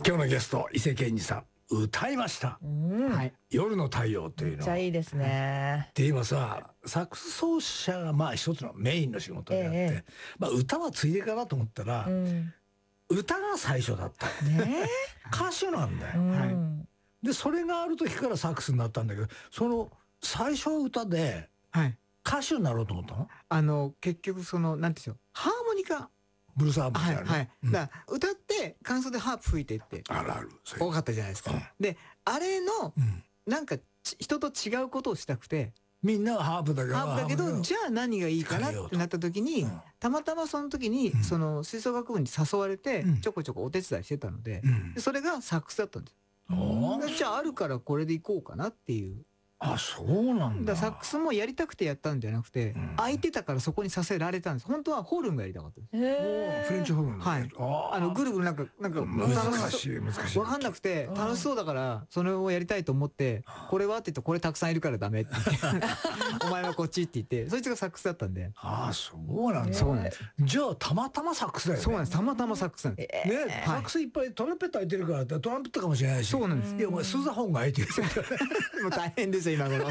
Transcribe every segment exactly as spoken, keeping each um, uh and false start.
今日のゲスト伊勢健二さん歌いました、 うんはい、夜の太陽というのめっちゃいいですね。 で今さサックス奏者がまあ一つのメインの仕事であって、 ええまあ、歌はついでかなと思ったら、 うん、 歌が最初だったね歌手なんだえ、 よ、 うんはい、でそれがある時からサックスになったんだけどその最初は歌で歌手になろうと思ったの、はい、 あの結局そのなんていうんですよハーモニカブルースハープみたいな、ね、 はいはい、 うん、 だから歌って感想でハープ吹いてってあるある多かったじゃないですか、うん、であれの、うん、なんか人と違うことをしたくてみんなはハープだけどハープだけどじゃあ何がいいかなってなった時に、うん、たまたまその時に、うん、その吹奏楽部に誘われて、うん、ちょこちょこお手伝いしてたので、うん、でそれがサックスだったんですよ。じゃああるからこれでいこうかなっていう。 あ、そうなんだ。 だサックスもやりたくてやったんじゃなくて、うん、空いてたからそこにさせられたんです。本当はホルンがやりたかったです。 へー、フレンチホルン。 はい。あ, あのぐるぐるなんかなんか難しい難しい。 分かんなくて楽しそうだからそれをやりたいと思ってこれはって言ってこれたくさんいるからダメって言ってお前はこっちって言ってそいつがサックスだったんで。 ああそうなんだ。 そうなんです。 じゃあたまたまサックスだよね。 そうなんです。たまたまサックスなんです。 ね、サックスいっぱいトランペット空いてるからトランペットかもしれないし。 そうなんです。 いやお前スーザフォンが空いてる。 もう大変ですよ今頃。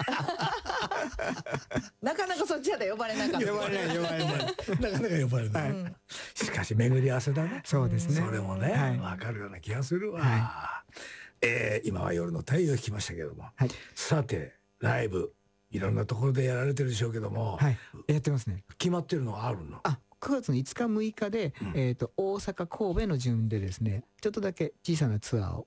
なかなかそっちで呼ばれなかった。 呼ばれない呼ばれない。なかなか呼ばれない。はい、しかし巡り合わせだね。 そうですね。 それもね、はい、分かるような気がするわ。はい、えー、今は夜の太陽を聞きましたけども、はい、さてライブいろんなところでやられてるでしょうけども、 はい、やってますね。 決まってるのはあるの？ あ、くがつのいつかむいかで、うん、えっと大阪神戸の順でですね、ちょっとだけ小さなツアーを